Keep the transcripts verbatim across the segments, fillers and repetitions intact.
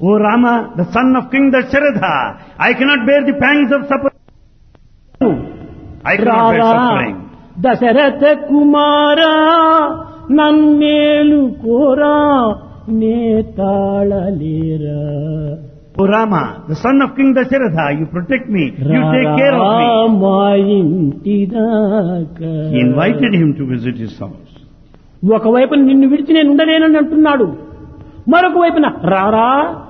O Rama, the son of King Dasharatha, I cannot bear the pangs of suffering. I cannot bear suffering. Dasharatha కుమారా నన్నేలు కోరా నేతాళలేరా. O Rama, the son of King Dasharatha, you protect me, you take care of me. మా ఇంటి దాకా. He invited him to visit his house. ఒకవైపు నిన్ను విడిచి నేను ఉండలేనని అంటున్నాడు, మరొక వైపున రారా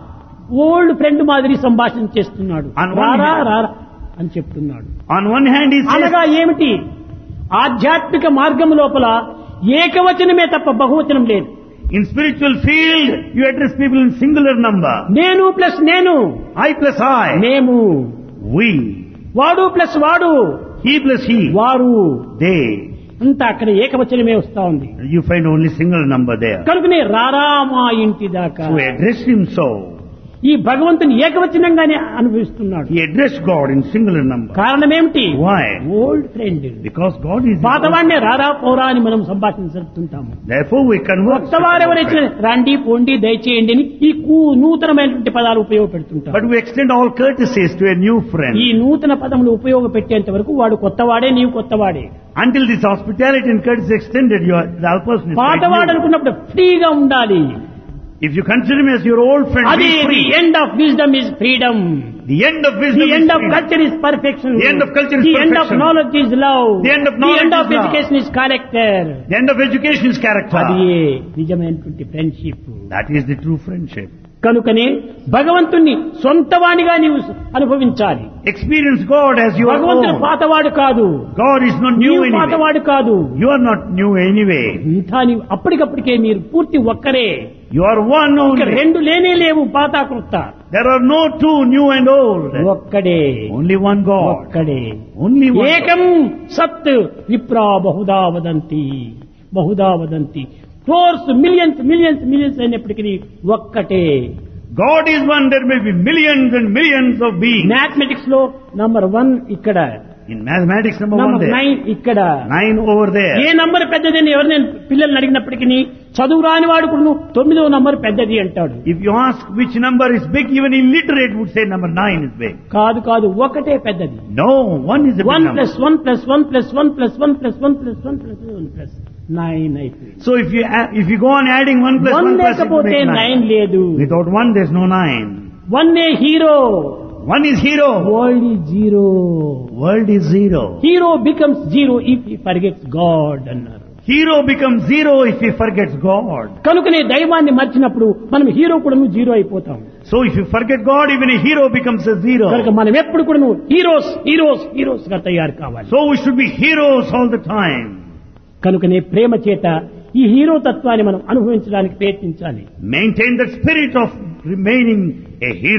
ఓల్డ్ ఫ్రెండ్ మాదిరి సంభాషణ చేస్తున్నాడు. రారా రారా అని చెప్తున్నాడు. On one hand he says, అనగా ఏమిటి? ఆధ్యాత్మిక మార్గం లోపల ఏకవచనమే తప్ప బహువచనం లేదు. in spiritual field you address people in singular number. నేను ప్లస్ నేను, I plus I, మేము, we, వాడు ప్లస్ వాడు, he plus he, వారు, they. అంతా అక్కడ ఏకవచనమే వస్తా ఉంది. You find only single number there. కనుకనే రారా మా ఇంటి దాకా. So he addressed him so. ఈ భగవంతుని ఏకవచనంగానే అనుభవిస్తున్నాడు. He addressed God in singular number. కారణం ఏమిటి? Why? Old friend. Because God is. పాతవాడినే రారా పోరా అని మనం సంభాషణ జరుపుతుంటాము. Therefore we converse. కొత్తవారు ఎవరైతే రండి పోండి దయచేయండి అని ఈ నూతనమైనటువంటి పదాలు ఉపయోగపెడుతుంటారు. But we extend all courtesies to a new friend. ఈ నూతన పదములు ఉపయోగపెట్టేంత వరకు వాడు కొత్తవాడే, నీవు కొత్తవాడే. Until this hospitality and courtesy extended, you are the other person is పాతవాడు అనుకున్నప్పుడు ఫ్రీగా ఉండాలి. If you consider me as your old friend, అది be free. the end of wisdom is freedom. The end of wisdom The is end of freedom. culture is perfection. The end of culture is The end of perfection. knowledge is love. The end of knowledge The end of is love. education is character. The end of education is character. అది నిజమైనటువంటి friendship. That is the true friendship. కనుకనే భగవంతుణ్ణి సొంతవాడిగా నీవు అనుభవించాలి. Experience God as your భగవంతుడు own. పాతవాడు కాదు, God is not new నీవు anyway. పాతవాడు కాదు. You are not new anyway. ఇంతా నీవు అప్పటికప్పటికే మీరు పూర్తి ఒక్కరే. You are one ఇక only. రెండు లేనే లేవు పాత కృత. There are no two, new and old. ఒక్కడే, Only one God. ఒక్కడే. Only one ఏకం God. సత్ విప్రా Bahuda వదంతి, Bahuda వదంతి. Crores millions millions millions అయినప్పటికీ ఒక్కటే. God is one, there may be millions and millions of beings. Mathematics లో నంబర్ వన్ ఇక్కడ, In mathematics, number one number there. Nine ఇక్కడ. Nine over there. A number పెద్దదని ఎవరు నేను పిల్లల్ని అడిగినప్పటికీ చదువు రాని వాడు కూడా తొమ్మిదవ నంబర్ పెద్దది అంటాడు. If you ask which number is big, even illiterate would say number nine is big. కాదు కాదు ఒకటే పెద్దది. No, one is a big one number. Plus one plus one plus one plus one plus one plus one plus one plus nine అయిపోయింది. So if you add, if you go on adding one plus one one plus it will లేకపోతే make nine nine. లేదు. Without one, there's no nine. One A hero. One is hero. World is zero. World is zero. Hero becomes zero if he forgets God అన్నారు. Hero becomes zero if he forgets God. కనుకనే దైవాన్ని మర్చినప్పుడు మనం hero కూడా zero అయిపోతాం. So if you forget God, even a hero becomes a zero. కనుక మనం ఎప్పుడు కూడా హీరోస్ హీరోస్ హీరోస్ గా తయారు కావాలి. So we should be heroes all the time. కనుకనే ప్రేమ చేత ఈ హీరో తత్వాన్ని మనం అనుభవించడానికి ప్రయత్నించాలి. Maintain that spirit of remaining a hero.